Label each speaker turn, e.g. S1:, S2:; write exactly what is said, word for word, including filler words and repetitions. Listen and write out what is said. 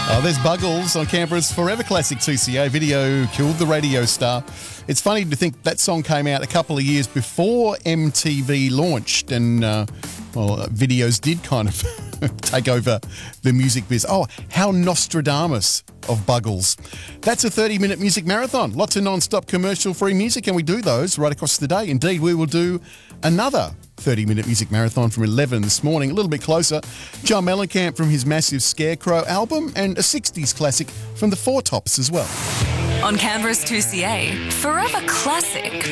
S1: Oh, there's Buggles on Canberra's Forever Classic two C A. Video killed the radio star. It's funny to think that song came out a couple of years before M T V launched, and, uh, well, videos did kind of take over the music biz. Oh, how Nostradamus of Buggles. That's a thirty-minute music marathon. Lots of non-stop commercial-free music, and we do those right across the day. Indeed, we will do another thirty-minute music marathon from eleven this morning, a little bit closer. John Mellencamp from his massive Scarecrow album, and a sixties classic from the Four Tops as well.
S2: On Canberra's two C A, Forever Classic.